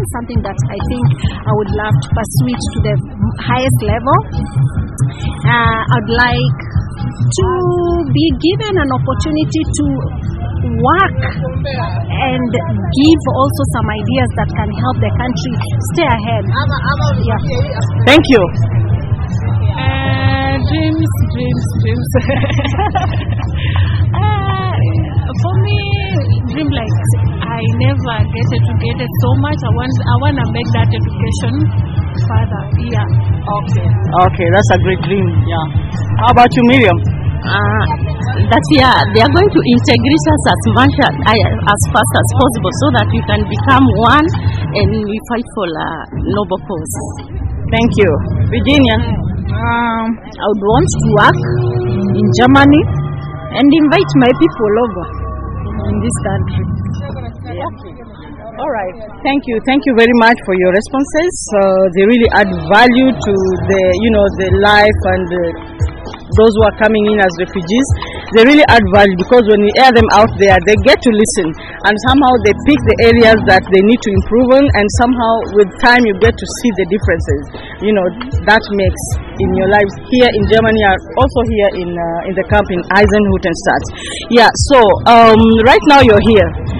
is something that I think I would love to pursue it to the highest level. I'd like to be given an opportunity to work and give also some ideas that can help the country stay ahead. Yeah. Thank you. Dreams. For me, dream like I never get educated so much. I want to make that education further. Yeah. Okay, that's a great dream. Yeah. How about you, Miriam? That they are going to integrate us as fast as possible so that we can become one and we fight for a noble cause. Thank you. Virginia? I would want to work in Germany and invite my people over in this country. All right. Thank you very much for your responses. They really add value to the life and those who are coming in as refugees. They really add value because when we air them out there, they get to listen and somehow they pick the areas that they need to improve on, and somehow with time you get to see the differences. That makes in your lives here in Germany and also here in the camp in Eisenhüttenstadt. Yeah. So right now you're here.